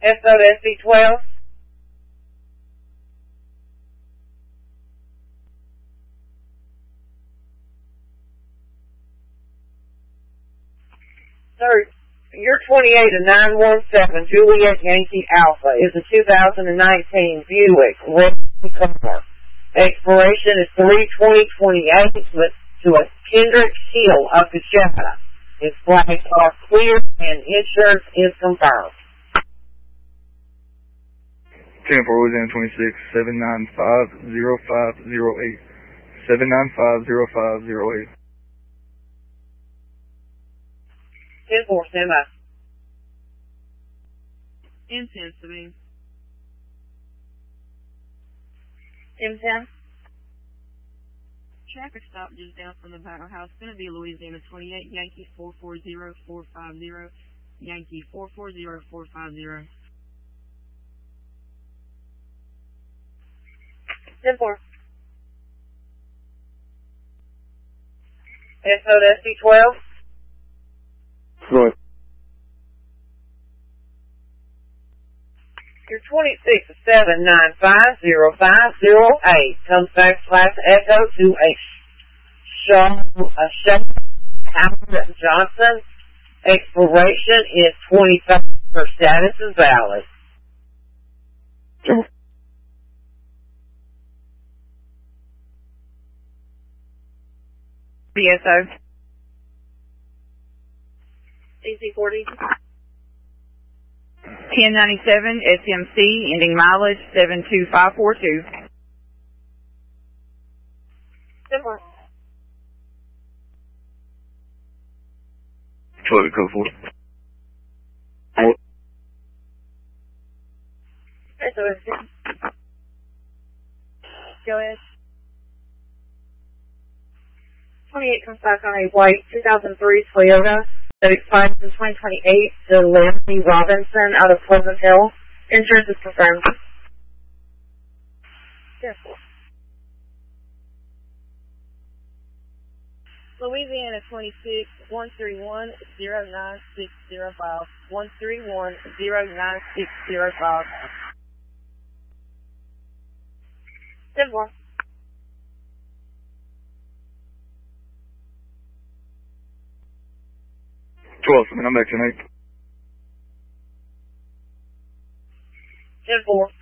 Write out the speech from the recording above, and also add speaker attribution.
Speaker 1: SOSC-12. Sir, your 28-917 Juliet Yankee Alpha is a 2019 Buick Regal car. Expiration is 3/20/28 to a Kendrick Hill of Coachella. Its flags are clear and insurance is confirmed.
Speaker 2: 10-4 Louisiana 26 795-0508. 795-0508.
Speaker 1: 10-4, stand by.
Speaker 3: Intensity.
Speaker 1: 10-10.
Speaker 3: Traffic stop just down from the powerhouse. Going to be Louisiana 28, Yankee 440450, Yankee 440450.
Speaker 1: 10-4. SOSC-12.
Speaker 2: Good.
Speaker 1: Your 26-795-0508 comes back slash echo to a Sean Hamilton Johnson. Expiration is 25. Her status is valid.
Speaker 3: BSO.
Speaker 1: CC-40.
Speaker 3: 1097 SMC, ending mileage 72542.
Speaker 1: 10-4.
Speaker 2: 12 code 4.
Speaker 1: SOSC. Go ahead. 28 comes back on a white 2003 Toyota that expires in 2028 to Larry Robinson out of Pleasant Hill. Insurance is confirmed. Yes.
Speaker 3: Louisiana 26 131-09605. 131-09605.
Speaker 1: 10-4.
Speaker 2: 12, I'm back tonight.
Speaker 1: 10-4.